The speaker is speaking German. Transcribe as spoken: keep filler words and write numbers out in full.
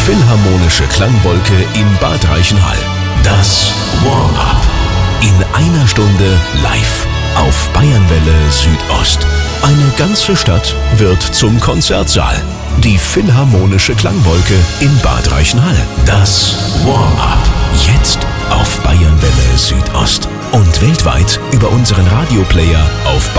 Philharmonische Klangwolke in Bad Reichenhall. Das Warm-up. In einer Stunde live auf Bayernwelle Südost. Eine ganze Stadt wird zum Konzertsaal. Die Philharmonische Klangwolke in Bad Reichenhall. Das Warm-up. Jetzt auf Bayernwelle Südost. Und weltweit über unseren Radioplayer auf